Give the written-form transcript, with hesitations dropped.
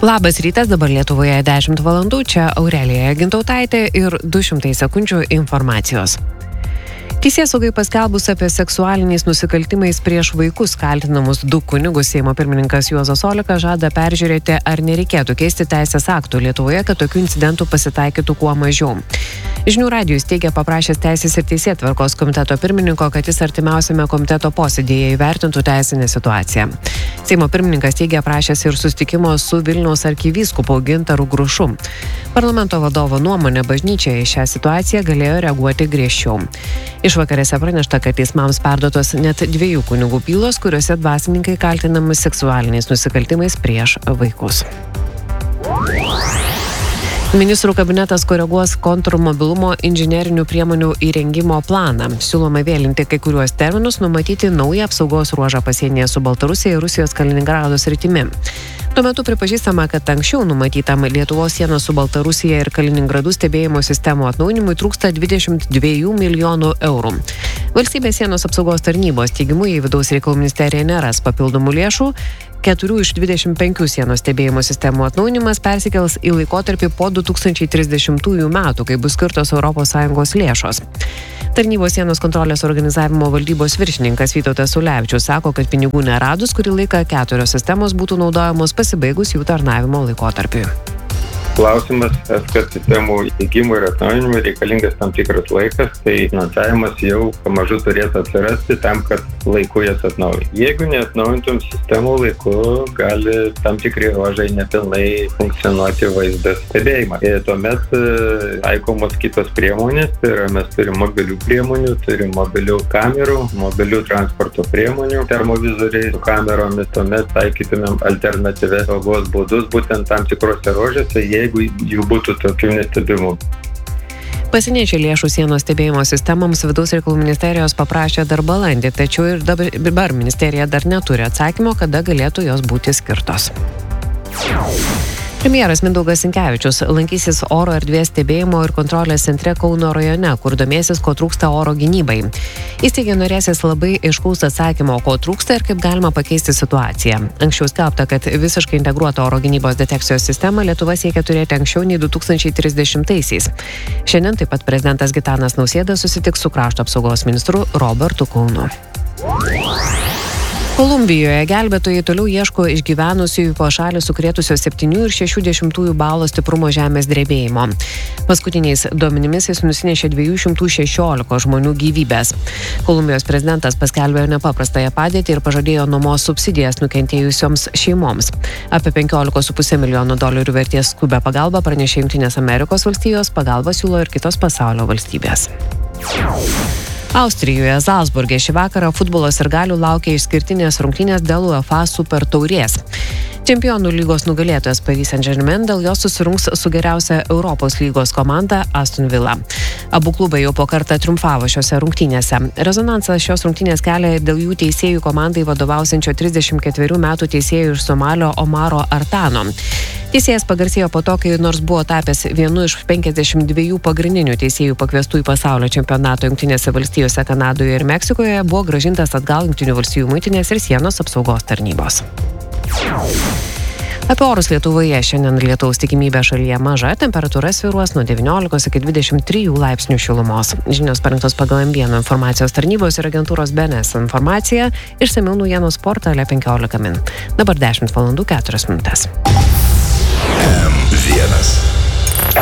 Labas rytas, dabar Lietuvoje 10 valandų, čia Aurelija Gintautaitė ir 200 sekundžių informacijos. Teisėsaugai paskelbus apie seksualiniais nusikaltimais prieš vaikus kaltinamus 2 kunigus, Seimo pirmininkas Juozas Olekas žada peržiūrėti, ar nereikėtų keisti teisės aktų Lietuvoje, kad tokių incidentų pasitaikytų kuo mažiau. Žinių radijus teigia paprašęs Teisės ir Teisėtvarkos komiteto pirmininko, kad jis artimiausiame komiteto posėdėje įvertintų teisinę situaciją. Seimo pirmininkas teigia prašęs ir susitikimo su Vilniaus arkivyskupu Gintaru Grušu. Parlamento vadovo nuomonė, bažnyčia į šią situaciją galėjo reaguoti griežčiau. Išvakarėse pranešta, kad teismams perduotos net 2 kunigų bylos, kuriuose dvasininkai kaltinami seksualiniais nusikaltimais prieš vaikus. Ministrų kabinetas koreguos kontrmobilumo inžinerinių priemonių įrengimo planą. Siūloma vėlinti kai kuriuos terminus, numatyti naują apsaugos ruožą pasienyje su Baltarusija ir Rusijos Kaliningrado sritimi. Tuo metu pripažįstama, kad anksčiau numatytam Lietuvos sienos su Baltarusija ir Kaliningradu stebėjimo sistemų atnaujinimui trūksta 22 milijonų eurų. Valstybės sienos apsaugos tarnybos teigimu, jei vidaus reikalų ministerija neras papildomų lėšų, 4 iš 25 sienos stebėjimo sistemų atnaujinimas persikels į laikotarpį po 2030 metų, kai bus skirtos ES lėšos. Tarnybos sienos kontrolės organizavimo valdybos viršininkas Vytautas Ulevičius sako, kad pinigų neradus kurį laiką 4 sistemos būtų naudojamos pasibaigus jų tarnavimo laikotarpiui. Klausimas, kad sistemų įgimų ir atnaujinimui reikalingas tam tikras laikas, tai finansavimas jau pamažu turėtų atsirasti tam, kad laiku jas atnaujinti. Jeigu neatnaujintum sistemų laiku, gali tam tikri ruožai nepilnai funkcionuoti vaizdas stebėjimą. Ir tuomet taikomos kitos priemonės, tai yra mes turim mobilių priemonių, turim mobilių kamerų, mobilių transporto priemonių, termovizoriai su kameromis, tuomet taikytumėm alternatyvias saugos būdus būtent tam tikrose ruožėse, jeigu jų būtų tokių nestebimų. Pasieniečiai lėšų sienos stebėjimo sistemoms vidaus reikalų ministerijos paprašė dar balandį, tačiau ir dabar ministerija dar neturi atsakymo, kada galėtų jos būti skirtos. Premjeras Mindaugas Sinkevičius lankysis oro erdvės stebėjimo ir kontrolės centre Kauno rajone, kur domėsis, ko trūksta oro gynybai. Jis teigia norėsis labai aiškaus atsakymo, ko trūksta ir kaip galima pakeisti situaciją. Anksčiau skelbta, kad visiškai integruotą oro gynybos detekcijos sistemą Lietuva siekia turėti anksčiau nei 2030-aisiais. Šiandien taip pat prezidentas Gitanas Nausėda susitiks su krašto apsaugos ministru Robertu Kaunu. Kolumbijoje gelbėtojai toliau ieško išgyvenusiųjų po šalį sukrėtusio 7,6 balo stiprumo žemės drebėjimo. Paskutiniais duomenimis jis nusinešė 216 žmonių gyvybės. Kolumbijos prezidentas paskelbė nepaprastąją padėtį ir pažadėjo nuomos subsidijas nukentėjusioms šeimoms. Apie $15,5 milijono vertės skubią pagalbą pranešė Jungtinės Amerikos valstijos, pagalbą siūlo ir kitos pasaulio valstybės. Austrijoje Zalcburge šį vakarą futbolo sirgalių laukia išskirtinės rungtynės dėl UEFA Super taurės. Čempionų lygos nugalėtojas Paris Saint-Germain dėl jos susirungs su geriausia Europos lygos komanda Aston Villa. Abu klubai jau po kartą triumfavo šiose rungtynėse. Rezonansą šios rungtynės kelia dėl jų teisėjų komandai vadovausiančio 34 metų teisėjų iš Somalio Omaro Artano. Teisėjas pagarsėjo po to, kai nors buvo tapęs vienu iš 52 pagrindinių teisėjų pakviestų į pasaulio čempionato Jungtinėse valstijose, Kanadoje ir Meksikoje, buvo grąžintas atgal Jungtinių valstijų muitinės ir sienos apsaugos tarnybos. Apie orus Lietuvoje šiandien lietaus tikimybė šalyje maža, temperatūra svyruos nuo 19 iki 23 laipsnių šilumos. Žinios parengtos pagal M1 informacijos tarnybos ir agentūros BNS informaciją, išsamiau naujienų portale 15 min. Dabar 10 valandų 4 minutės.